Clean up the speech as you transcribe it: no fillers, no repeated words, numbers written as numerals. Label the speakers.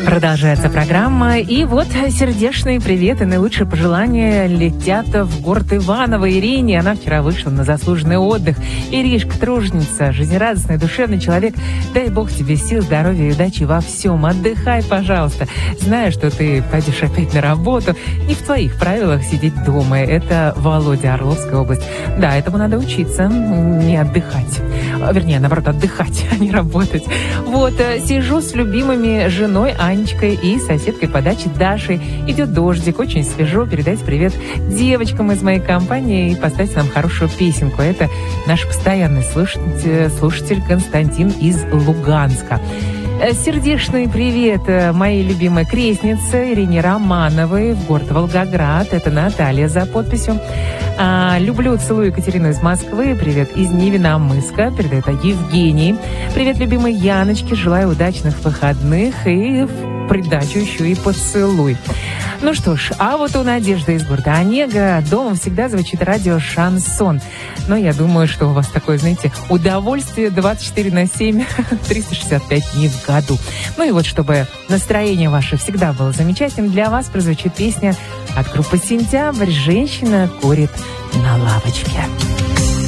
Speaker 1: Продолжается программа. И вот сердечные приветы, наилучшие пожелания летят в город Иваново Ирине. Она вчера вышла на заслуженный отдых. Иришка, труженица, жизнерадостный, душевный человек. Дай Бог тебе сил, здоровья и удачи во всем. Отдыхай, пожалуйста. Знаю, что ты пойдешь опять на работу. Не в твоих правилах сидеть дома. Это Володя, Орловская область. Да, этому надо учиться, не отдыхать. Вернее, наоборот, отдыхать, а не работать. Вот, сижу с любимыми женой Анечкой и соседкой по даче Дашей. Идет дождик, очень свежо. Передайте привет девочкам из моей компании и поставьте нам хорошую песенку. Это наш постоянный слушатель Константин из Луганска. Сердечный привет моей любимой крестнице Ирине Романовой в город Волгоград. Это Наталья за подписью. Люблю, целую Екатерину из Москвы. Привет из Невиномысска. Передает Евгений. Привет, любимой Яночке. Желаю удачных выходных и в придачу еще и поцелуй. Ну что ж, а вот у Надежды из города Онега дома всегда звучит радио «Шансон». Но я думаю, что у вас такое, знаете, удовольствие 24/7, 365 дней в году. Ну и вот, чтобы настроение ваше всегда было замечательным, для вас прозвучит песня от группы «Сентябрь» «Женщина курит на лавочке».